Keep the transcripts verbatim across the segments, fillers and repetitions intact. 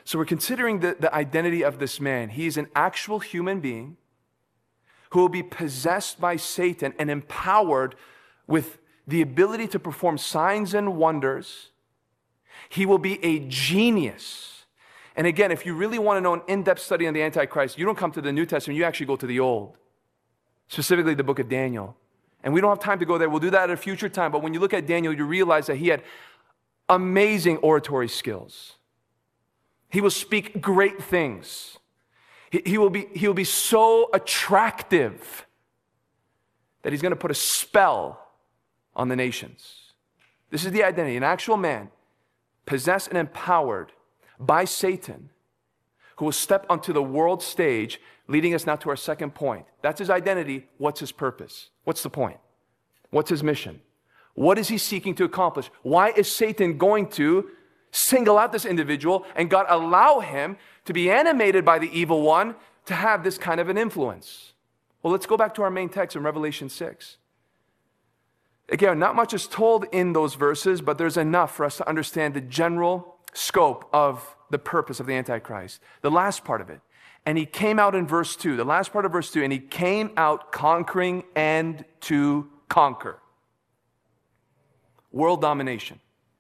So we're considering the, the identity of this man. He's an actual human being who will be possessed by Satan and empowered with the ability to perform signs and wonders. He will be a genius. And again, if you really want to know an in-depth study on the Antichrist, you don't come to the New Testament, you actually go to the Old, specifically the book of Daniel. And we don't have time to go there. We'll do that at a future time. But when you look at Daniel, you realize that he had amazing oratory skills. He will speak great things. He, he, will be, he will be so attractive that he's going to put a spell on the nations. This is the identity, an actual man possessed and empowered by Satan who will step onto the world stage, leading us now to our second point. That's his identity. What's his purpose? What's the point? What's his mission? What is he seeking to accomplish? Why is Satan going to single out this individual and God allow him to be animated by the evil one to have this kind of an influence? Well, let's go back to our main text in Revelation six. Again, not much is told in those verses, but there's enough for us to understand the general scope of the purpose of the Antichrist. The last part of it. And he came out in verse two, the last part of verse two, and he came out conquering and to conquer. World domination.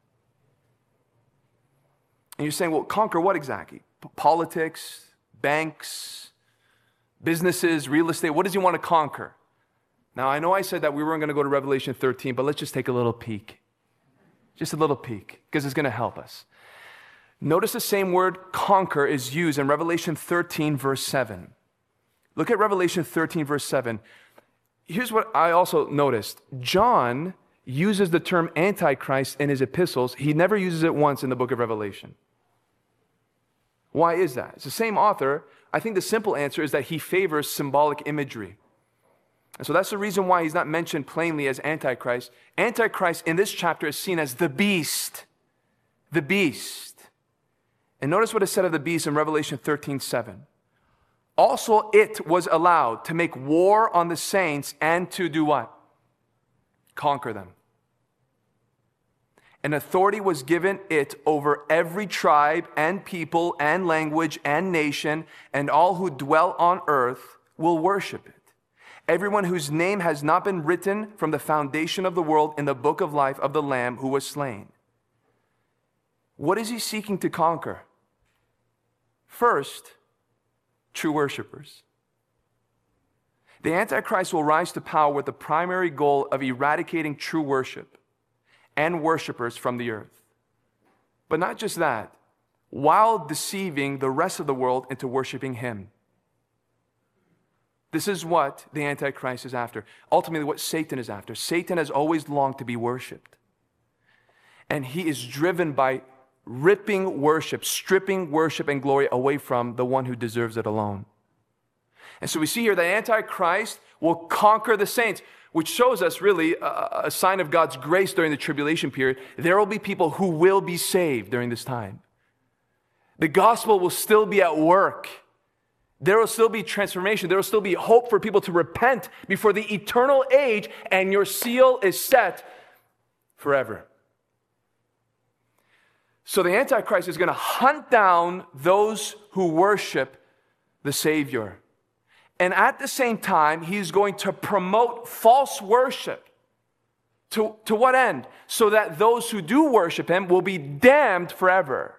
And you're saying, well, conquer what exactly? P- politics, banks, businesses, real estate. What does he want to conquer? Now, I know I said that we weren't going to go to Revelation thirteen, but let's just take a little peek. Just a little peek, because it's going to help us. Notice the same word conquer is used in Revelation thirteen, verse seven. Look at Revelation thirteen, verse seven. Here's what I also noticed. John uses the term Antichrist in his epistles. He never uses it once in the book of Revelation. Why is that? It's the same author. I think the simple answer is that he favors symbolic imagery. And so that's the reason why he's not mentioned plainly as Antichrist. Antichrist in this chapter is seen as the beast. The beast. And notice what is said of the beast in Revelation thirteen, seven. Also it was allowed to make war on the saints and to do what? Conquer them. And authority was given it over every tribe and people and language and nation, and all who dwell on earth will worship it. Everyone whose name has not been written from the foundation of the world in the book of life of the Lamb who was slain. What is he seeking to conquer? First, true worshipers. The Antichrist will rise to power with the primary goal of eradicating true worship and worshipers from the earth. But not just that, while deceiving the rest of the world into worshiping him. This is what the Antichrist is after. Ultimately, what Satan is after. Satan has always longed to be worshiped. And he is driven by ripping worship, stripping worship and glory away from the one who deserves it alone. And so we see here that Antichrist will conquer the saints, which shows us really a, a sign of God's grace during the tribulation period. There will be people who will be saved during this time. The gospel will still be at work. There will still be transformation. There will still be hope for people to repent before the eternal age, and your seal is set forever. So the Antichrist is going to hunt down those who worship the Savior. And at the same time, he's going to promote false worship. To, to what end? So that those who do worship him will be damned forever.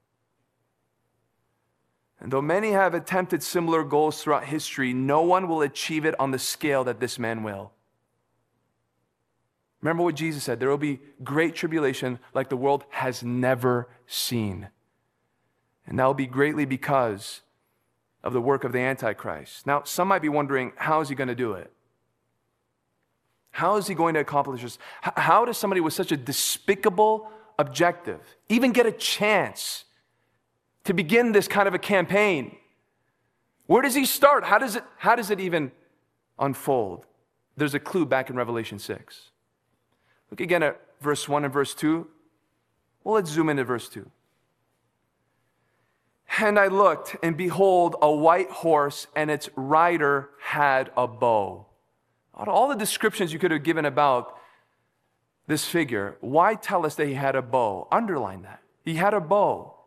And though many have attempted similar goals throughout history, no one will achieve it on the scale that this man will. Remember what Jesus said, there will be great tribulation like the world has never seen. And that will be greatly because of the work of the Antichrist. Now, some might be wondering, how is he going to do it? How is he going to accomplish this? How does somebody with such a despicable objective even get a chance to begin this kind of a campaign? Where does he start? How does it, how does it even unfold? There's a clue back in Revelation six. Look again at verse one and verse two. Well, let's zoom into verse two. And I looked, and behold, a white horse, and its rider had a bow. Out of all the descriptions you could have given about this figure, why tell us that he had a bow? Underline that. He had a bow.